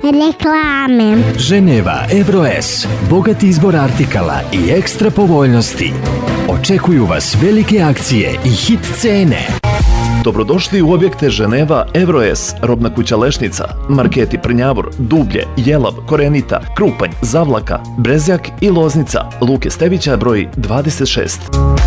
Reklame. Ženeva EURO-S, bogat izbor artikala i ekstra povoljnosti. Očekuju vas velike akcije i hit cene. Dobrodošli u objekte Ženeva EURO-S, robna kuća Lešnica, marketi Prnjavor, Dublje, Jelav, Korenita, Krupanj, Zavlaka, Brezjak i Loznica, Luke Stevića broj 26.